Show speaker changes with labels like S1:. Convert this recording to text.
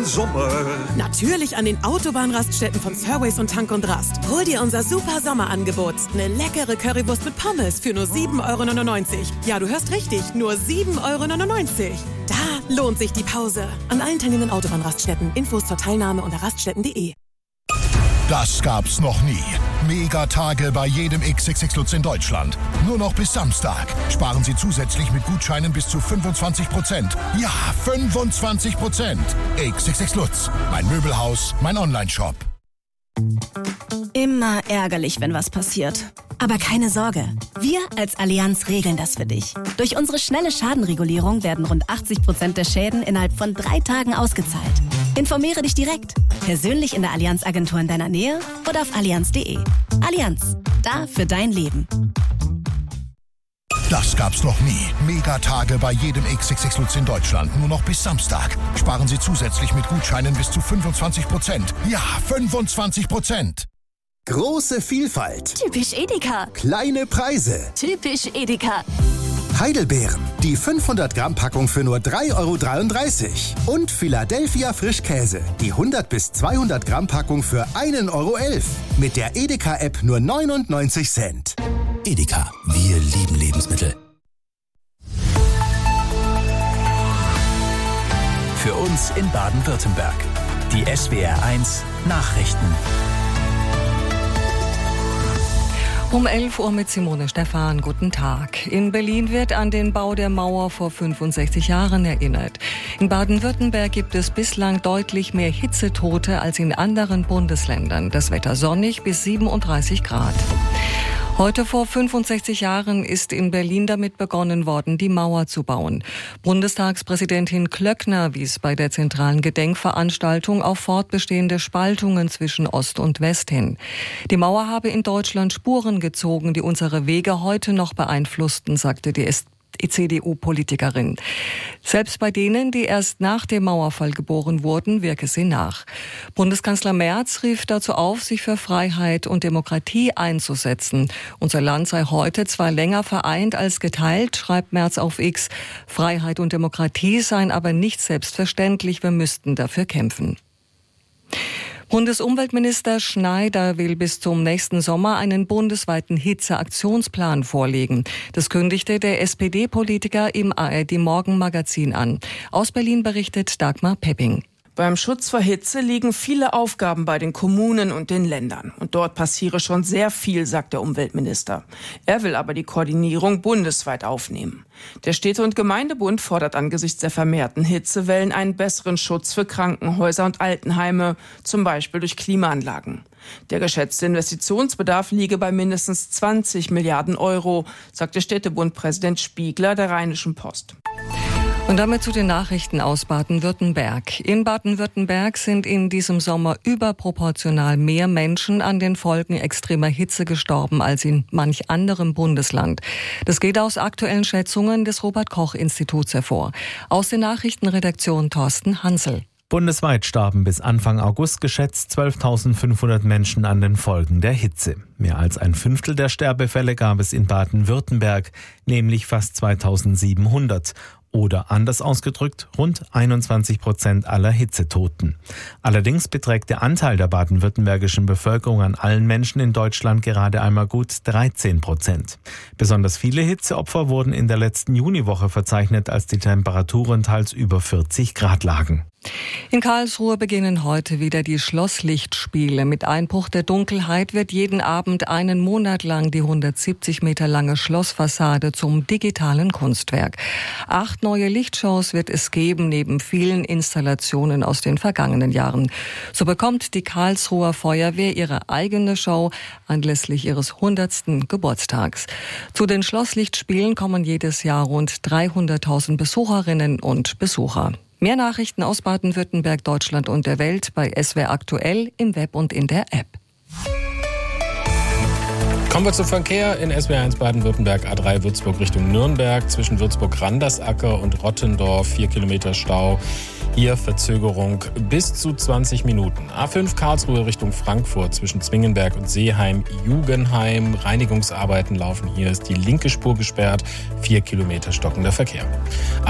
S1: Sommer?
S2: Natürlich an den Autobahnraststätten von Surways und Tank und Rast. Hol dir unser super Sommerangebot. Eine leckere Currywurst mit Pommes für nur 7,99 €. Ja, du hörst richtig, nur 7,99 €. Da lohnt sich die Pause. An allen teilnehmenden Autobahnraststätten. Infos zur Teilnahme unter raststätten.de.
S3: Das gab's noch nie. Megatage bei jedem XXX Lutz in Deutschland. Nur noch bis Samstag. Sparen Sie zusätzlich mit Gutscheinen bis zu 25%. Ja, 25%. XXX Lutz. Mein Möbelhaus, mein Onlineshop.
S4: Immer ärgerlich, wenn was passiert. Aber keine Sorge, wir als Allianz regeln das für dich. Durch unsere schnelle Schadenregulierung werden rund 80% der Schäden innerhalb von 3 Tagen ausgezahlt. Informiere dich direkt, persönlich in der Allianz-Agentur in deiner Nähe oder auf allianz.de. Allianz, da für dein Leben.
S3: Das gab's noch nie. Megatage bei jedem XXX Lutz in Deutschland. Nur noch bis Samstag. Sparen Sie zusätzlich mit Gutscheinen bis zu 25%. Ja, 25%.
S5: Große Vielfalt.
S4: Typisch Edeka.
S5: Kleine Preise.
S4: Typisch Edeka.
S5: Heidelbeeren. Die 500 Gramm Packung für nur 3,33 €. Und Philadelphia Frischkäse. Die 100 bis 200 Gramm Packung für 1,11 €. Mit der Edeka-App nur 99 Cent.
S6: Edeka. Wir lieben Lebensmittel. Für uns in Baden-Württemberg. Die SWR1 Nachrichten.
S7: Um 11 Uhr mit Simone Stephan. Guten Tag. In Berlin wird an den Bau der Mauer vor 65 Jahren erinnert. In Baden-Württemberg gibt es bislang deutlich mehr Hitzetote als in anderen Bundesländern. Das Wetter sonnig bis 37 Grad. Heute vor 65 Jahren ist in Berlin damit begonnen worden, die Mauer zu bauen. Bundestagspräsidentin Klöckner wies bei der zentralen Gedenkveranstaltung auf fortbestehende Spaltungen zwischen Ost und West hin. Die Mauer habe in Deutschland Spuren gezogen, die unsere Wege heute noch beeinflussten, sagte die CDU-Politikerin. Selbst bei denen, die erst nach dem Mauerfall geboren wurden, wirke sie nach. Bundeskanzler Merz rief dazu auf, sich für Freiheit und Demokratie einzusetzen. Unser Land sei heute zwar länger vereint als geteilt, schreibt Merz auf X. Freiheit und Demokratie seien aber nicht selbstverständlich, wir müssten dafür kämpfen. Bundesumweltminister Schneider will bis zum nächsten Sommer einen bundesweiten Hitzeaktionsplan vorlegen. Das kündigte der SPD-Politiker im ARD-Morgenmagazin an. Aus Berlin berichtet Dagmar Pepping.
S8: Beim Schutz vor Hitze liegen viele Aufgaben bei den Kommunen und den Ländern. Und dort passiere schon sehr viel, sagt der Umweltminister. Er will aber die Koordinierung bundesweit aufnehmen. Der Städte- und Gemeindebund fordert angesichts der vermehrten Hitzewellen einen besseren Schutz für Krankenhäuser und Altenheime, zum Beispiel durch Klimaanlagen. Der geschätzte Investitionsbedarf liege bei mindestens 20 Milliarden €, sagte Städtebund-Präsident Spiegler der Rheinischen Post.
S7: Und damit zu den Nachrichten aus Baden-Württemberg. In Baden-Württemberg sind in diesem Sommer überproportional mehr Menschen an den Folgen extremer Hitze gestorben als in manch anderem Bundesland. Das geht aus aktuellen Schätzungen des Robert-Koch-Instituts hervor. Aus der Nachrichtenredaktion Thorsten Hansel.
S9: Bundesweit starben bis Anfang August geschätzt 12.500 Menschen an den Folgen der Hitze. Mehr als ein Fünftel der Sterbefälle gab es in Baden-Württemberg, nämlich fast 2.700. Oder anders ausgedrückt, rund 21% aller Hitzetoten. Allerdings beträgt der Anteil der baden-württembergischen Bevölkerung an allen Menschen in Deutschland gerade einmal gut 13%. Besonders viele Hitzeopfer wurden in der letzten Juniwoche verzeichnet, als die Temperaturen teils über 40 Grad lagen.
S7: In Karlsruhe beginnen heute wieder die Schlosslichtspiele. Mit Einbruch der Dunkelheit wird jeden Abend einen Monat lang die 170 Meter lange Schlossfassade zum digitalen Kunstwerk. 8 neue Lichtshows wird es geben, neben vielen Installationen aus den vergangenen Jahren. So bekommt die Karlsruher Feuerwehr ihre eigene Show anlässlich ihres 100. Geburtstags. Zu den Schlosslichtspielen kommen jedes Jahr rund 300.000 Besucherinnen und Besucher. Mehr Nachrichten aus Baden-Württemberg, Deutschland und der Welt bei SWR aktuell im Web und in der App.
S10: Kommen wir zum Verkehr in SWR1 Baden-Württemberg, A3 Würzburg Richtung Nürnberg, zwischen Würzburg-Randersacker und Rottendorf, 4 Kilometer Stau. Hier Verzögerung bis zu 20 Minuten. A5 Karlsruhe Richtung Frankfurt, zwischen Zwingenberg und Seeheim-Jugenheim. Reinigungsarbeiten laufen. Hier ist die linke Spur gesperrt, 4 Kilometer stockender Verkehr.